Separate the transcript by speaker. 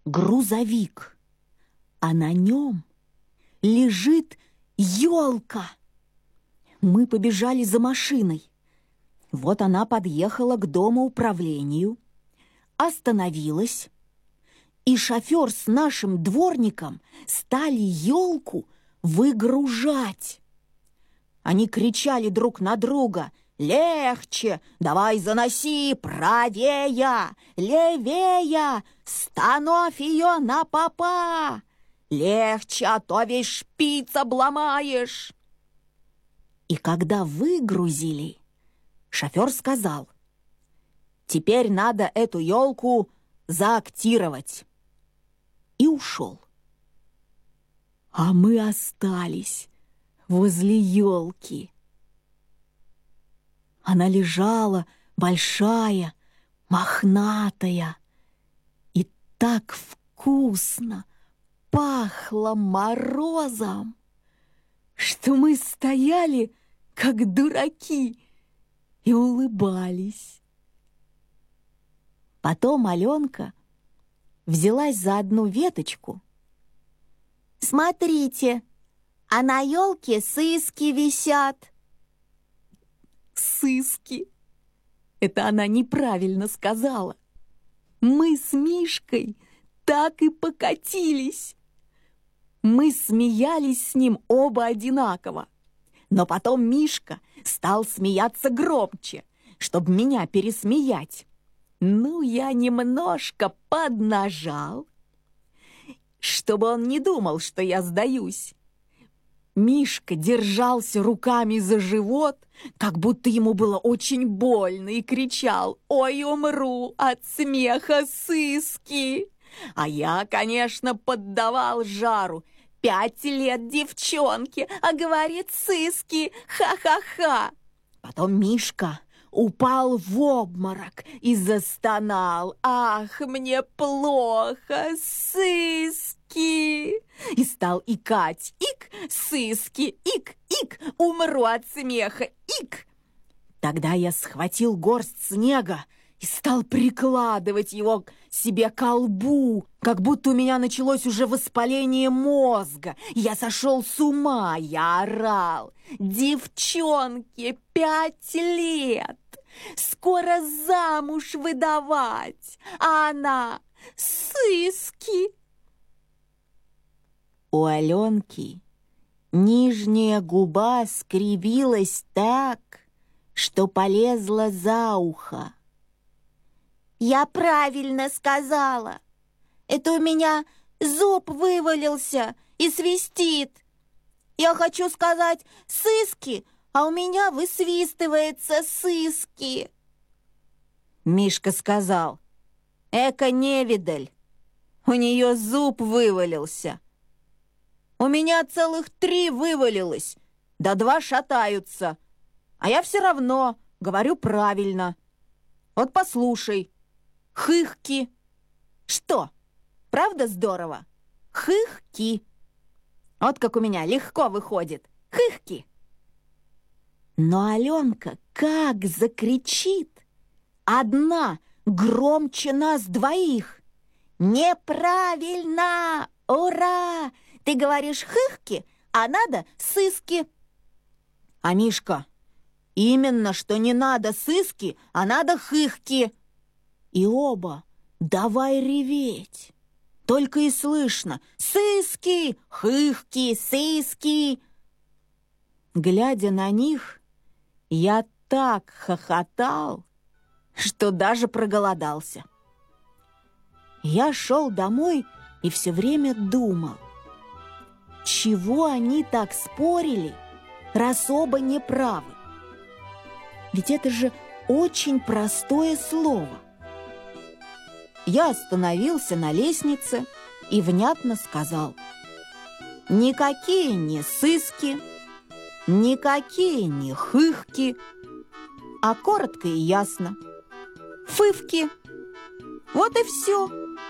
Speaker 1: грузовик, а на нем лежит елка. Мы побежали за машиной. Вот она подъехала к домоуправлению, остановилась, и шофер с нашим дворником стали елку выгружать. Они кричали друг на друга: «Легче! Давай заноси! Правее! Левее! Становь ее на попа! Легче, а то весь шпиц обломаешь!» И когда выгрузили, шофер сказал: «Теперь надо эту елку заактировать». И ушел. А мы остались возле елки. Она лежала большая, мохнатая, и так вкусно пахло морозом, что мы стояли, как дураки, и улыбались. Потом Аленка взялась за одну веточку. «Смотрите, а на елке сыски висят». Сыски. Это она неправильно сказала. Мы с Мишкой так и покатились. Мы смеялись с ним оба одинаково. Но потом Мишка стал смеяться громче, чтобы меня пересмеять. Ну, я немножко поднажал, чтобы он не думал, что я сдаюсь. Мишка держался руками за живот, как будто ему было очень больно, и кричал: «Ой, умру от смеха, сыски!» А я, конечно, поддавал жару. 5 лет девчонке, а говорит: «Сыски! Ха-ха-ха!» Потом Мишка упал в обморок и застонал: «Ах, мне плохо, сыски!» И стал икать: «Ик, сыски! Ик, ик! Умру от смеха! Ик!» Тогда я схватил горсть снега и стал прикладывать его себе к колбу, как будто у меня началось уже воспаление мозга. Я сошел с ума, я орал: «Девчонке 5 лет! Скоро замуж выдавать, а она сыски!» У Аленки нижняя губа скривилась так, что полезла за ухо. «Я правильно сказала. Это у меня зуб вывалился и свистит. Я хочу сказать сыски, а у меня высвистывается сыски». Мишка сказал: «Эка невидаль, у нее зуб вывалился. У меня целых 3 вывалилось, да 2 шатаются, а я все равно говорю правильно. Вот послушай. Хыхки. Что, правда здорово? Хыхки. Вот как у меня легко выходит. Хыхки». Но Аленка как закричит, одна громче нас двоих: «Неправильно! Ура! Ты говоришь хыхки, а надо сыски». А Мишка: «Именно, что не надо сыски, а надо хыхки». И оба давай реветь. Только и слышно: «Сыски! Хыхки! Сыски!» Глядя на них, я так хохотал, что даже проголодался. Я шел домой и все время думал, чего они так спорили, раз оба неправы. Ведь это же очень простое слово. Я остановился на лестнице и внятно сказал: «Никакие не сыски, никакие не хыхки, а коротко и ясно: фывки». Вот и все.